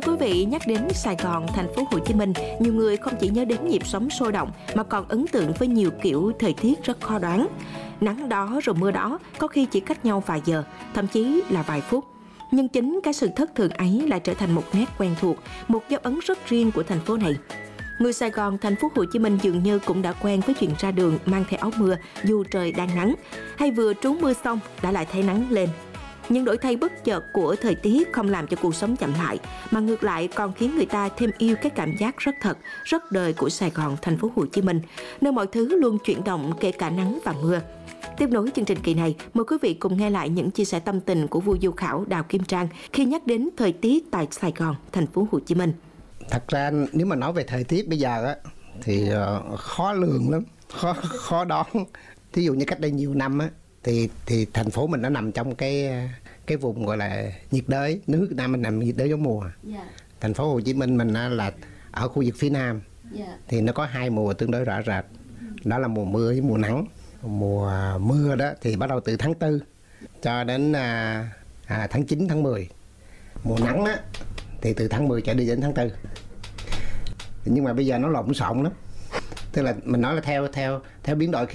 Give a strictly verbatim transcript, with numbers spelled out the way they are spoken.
Thưa quý vị, nhắc đến Sài Gòn, thành phố Hồ Chí Minh, nhiều người không chỉ nhớ đến nhịp sống sôi động mà còn ấn tượng với nhiều kiểu thời tiết rất khó đoán. Nắng đó rồi mưa đó, có khi chỉ cách nhau vài giờ, thậm chí là vài phút. Nhưng chính cái sự thất thường ấy lại trở thành một nét quen thuộc, một dấu ấn rất riêng của thành phố này. Người Sài Gòn, thành phố Hồ Chí Minh dường như cũng đã quen với chuyện ra đường mang theo áo mưa dù trời đang nắng, hay vừa trú mưa xong đã lại thấy nắng lên. Những đổi thay bất chợt của thời tiết không làm cho cuộc sống chậm lại, mà ngược lại còn khiến người ta thêm yêu cái cảm giác rất thật, rất đời của Sài Gòn, thành phố Hồ Chí Minh, nơi mọi thứ luôn chuyển động kể cả nắng và mưa. Tiếp nối chương trình kỳ này, mời quý vị cùng nghe lại những chia sẻ tâm tình của vua du khảo Đào Kim Trang khi nhắc đến thời tiết tại Sài Gòn, thành phố Hồ Chí Minh. Thật ra nếu mà nói về thời tiết bây giờ á thì uh, khó lường lắm, khó khó đoán. Thí dụ như cách đây nhiều năm á thì thì thành phố mình nó nằm trong cái cái vùng gọi là nhiệt đới, nước Việt Nam mình nằm nhiệt đới gió mùa. Yeah. Thành phố Hồ Chí Minh mình là ở khu vực phía Nam. Yeah. Thì nó có hai mùa tương đối rõ rệt. Đó là mùa mưa với mùa nắng. Mùa mưa đó thì bắt đầu từ tháng tư cho đến à, à, tháng chín, tháng mười. Mùa nắng á thì từ tháng mười trở đi đến tháng tư. Nhưng mà bây giờ nó lộn xộn lắm. Tức là mình nói là theo theo theo biến đổi khí